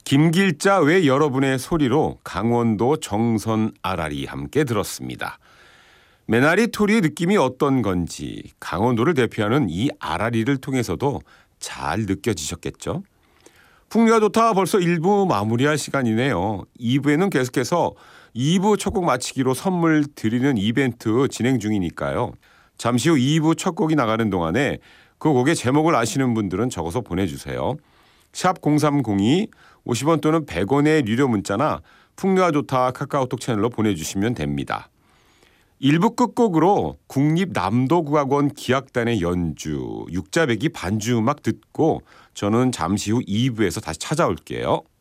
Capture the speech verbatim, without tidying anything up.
김길자 외 여러분의 소리로 강원도 정선 아라리 함께 들었습니다. 메나리 토리의 느낌이 어떤 건지 강원도를 대표하는 이 아라리를 통해서도 잘 느껴지셨겠죠? 풍류가 좋다 벌써 일 부 마무리할 시간이네요. 이 부에는 계속해서 이 부 첫 곡 마치기로 선물 드리는 이벤트 진행 중이니까요. 잠시 후 이 부 첫 곡이 나가는 동안에 그 곡의 제목을 아시는 분들은 적어서 보내주세요. 샵 공삼공이 오십 원 또는 백 원의 유료 문자나 풍류가 좋다 카카오톡 채널로 보내주시면 됩니다. 일 부 끝곡으로 국립남도국악원 기악단의 연주, 육자배기 반주음악 듣고 저는 잠시 후 이 부에서 다시 찾아올게요.